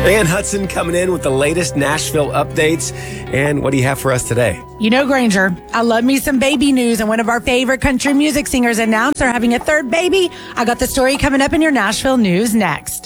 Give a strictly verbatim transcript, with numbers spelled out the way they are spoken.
Ann Hudson coming in with the latest Nashville updates. And what do you have for us today? You know, Granger, I love me some baby news, and one of our favorite country music singers announced they're having a third baby. I got the story coming up in your Nashville news next.